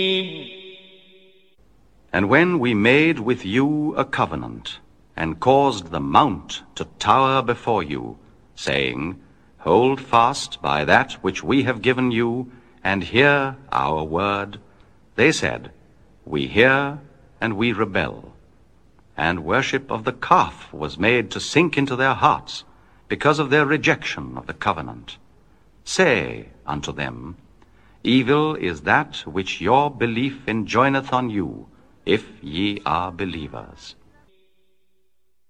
And when we made with you a covenant, and caused the mount to tower before you, saying, Hold fast by that which we have given you, and hear our word, they said, We hear, and we rebel. And worship of the calf was made to sink into their hearts, because of their rejection of the covenant. Say unto them, Evil is that which your belief enjoineth on you, if ye are believers.